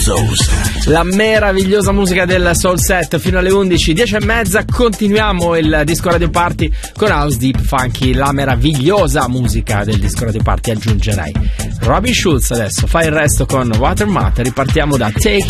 La meravigliosa musica del Soul Set fino alle 11, 10:30. Continuiamo il Disco Radio Party con House Deep Funky, la meravigliosa musica del Disco Radio Party, aggiungerei. Robin Schulz adesso fa il resto con Watermark. Ripartiamo da Take